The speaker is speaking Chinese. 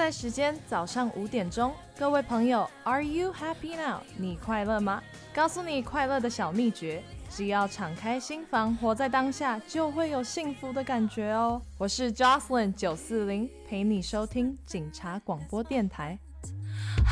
在时间早上5点钟，各位朋友 ，Are you happy now？ 你快乐吗？告诉你快乐的小秘诀，只要敞开心房，活在当下，就会有幸福的感觉哦。我是 Jocelyn 940，陪你收听警察广播电台。